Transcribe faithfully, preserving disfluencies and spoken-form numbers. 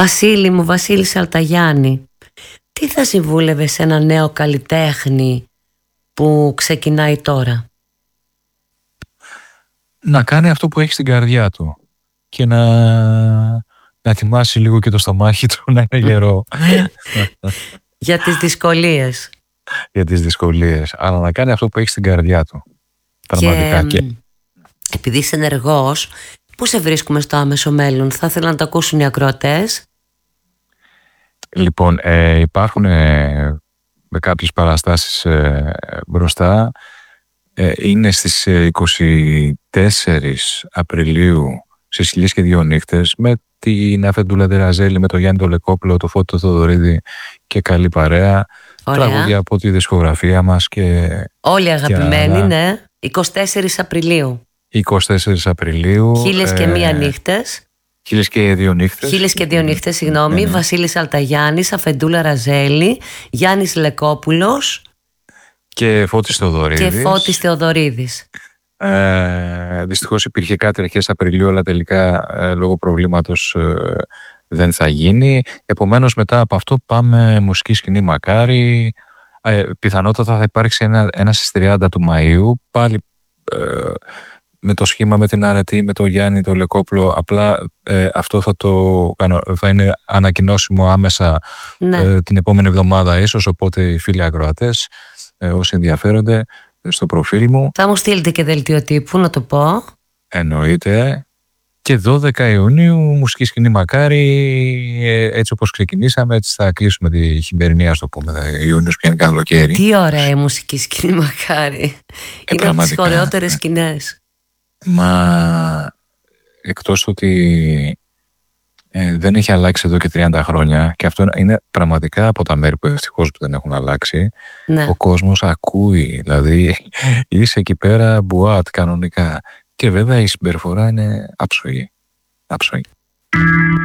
Βασίλη μου, Βασίλη Σαλταγιάννη, τι θα συμβούλευε σε ένα νέο καλλιτέχνη που ξεκινάει τώρα? Να κάνει αυτό που έχει στην καρδιά του και να, να ετοιμάσει λίγο και το στομάχι του να είναι γερό. Για τις δυσκολίες. Για τις δυσκολίες, αλλά να κάνει αυτό που έχει στην καρδιά του. Πραγματικά. Και, και... επειδή είσαι ενεργός, πού σε βρίσκουμε στο άμεσο μέλλον? Θα ήθελα να το ακούσουν οι ακροατές. Λοιπόν, ε, υπάρχουν ε, με κάποιες παραστάσεις ε, μπροστά. Ε, είναι στις είκοσι τέσσερις Απριλίου στις Χίλιες και δύο νύχτες με την Αφεντούλα Τεραζέλη, με τον Γιάννη τον Λεκόπουλο, το Φώτο Θοδωρίδη και καλή παρέα. Ωραία. Τραγούδια από τη δισκογραφία μας και... Όλοι αγαπημένοι, και... ναι. είκοσι τέσσερις Απριλίου. είκοσι τέσσερις Απριλίου. Χίλιες ε... και μία νύχτες. Χίλιες και δύο νύχτες. Χίλιες και δύο νύχτες, συγγνώμη. Ναι, ναι. Βασίλης Αλταγιάννης, Αφεντούλα Ραζέλη, Γιάννης Λεκόπουλος και Φώτης Θεοδωρίδης. Και Φώτης Θεοδωρίδης. Ε, δυστυχώς υπήρχε κάτι αρχές Απριλίου, αλλά τελικά ε, λόγω προβλήματος ε, δεν θα γίνει. Επομένως μετά από αυτό πάμε μουσική σκηνή Μακάρι. Ε, πιθανότατα θα υπάρξει ένα, ένα στις τριάντα του Μαΐου, πάλι ε, με το σχήμα με την Αρετή, με τον Γιάννη τον Λεκόπουλο. Απλά ε, αυτό θα, το, θα είναι ανακοινώσιμο άμεσα, ναι. ε, την επόμενη εβδομάδα ίσως, οπότε οι φίλοι ακροατές, ε, όσοι ενδιαφέρονται, στο προφίλ μου. Θα μου στείλετε και δελτίο τύπου, να το πω. Εννοείται. Και δώδεκα Ιουνίου μουσική σκηνή Μακάρι, έτσι όπως ξεκινήσαμε, έτσι θα κλείσουμε τη χειμερινή, ας το πούμε. Ιούνιος πια είναι καλοκαίρι. Τι ωραία η μουσική σκηνή Μακάρι. Ε, είναι από τις ωραιότερες σκηνές. Μα εκτός ότι ε, δεν έχει αλλάξει εδώ και τριάντα χρόνια, και αυτό είναι πραγματικά από τα μέρη που ευτυχώς που δεν έχουν αλλάξει, ναι. Ο κόσμος ακούει, δηλαδή είσαι εκεί πέρα μπουάτ κανονικά, και βέβαια η συμπεριφορά είναι άψογη, άψογη.